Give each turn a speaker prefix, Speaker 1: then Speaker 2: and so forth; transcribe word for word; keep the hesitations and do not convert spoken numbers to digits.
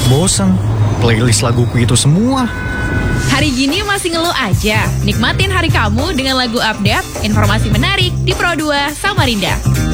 Speaker 1: Bosan, playlist laguku itu semua.
Speaker 2: Hari gini masih ngeluh aja? Nikmatin hari kamu dengan lagu update, informasi menarik di Pro dua Samarinda.